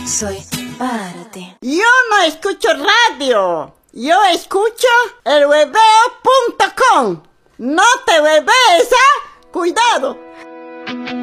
Soy para ti. Yo no escucho radio. Yo escucho elhueveo.com. No te huevees, ¿ah? Cuidado.